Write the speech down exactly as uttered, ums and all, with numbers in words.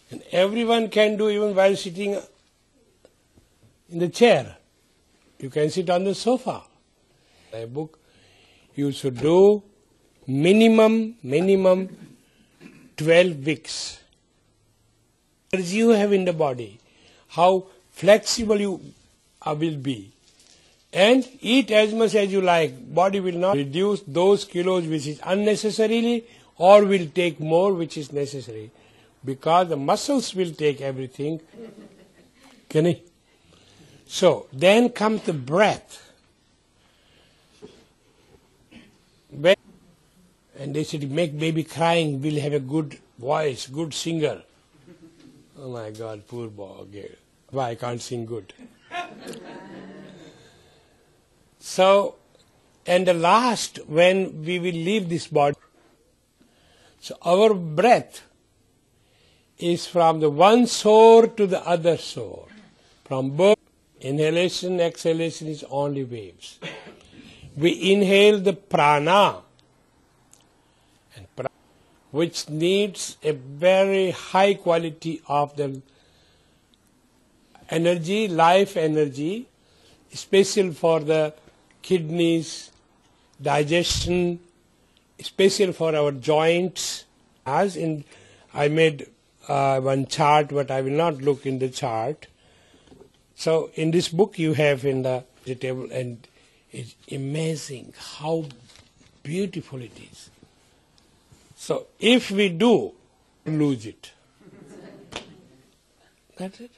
And everyone can do even while sitting in the chair. You can sit on the sofa. A book, you should do minimum, minimum twelve weeks. Energy you have in the body, how flexible you uh, will be. And eat as much as you like. Body will not reduce those kilos which is unnecessarily, or will take more which is necessary. Because the muscles will take everything. Can I? So, then comes the breath. And they said, make baby crying, we'll have a good voice, good singer. Oh my God, poor boy. Why I can't sing good? So, and the last, when we will leave this body, so our breath is from the one sore to the other sore. From birth, inhalation, exhalation is only waves. We inhale the prana, and prana, which needs a very high quality of the energy, life energy, special for the kidneys, digestion, special for our joints. As in, I made uh, one chart, but I will not look in the chart. So in this book you have in the table, and it's amazing how beautiful it is. So if we do, lose it. That's it.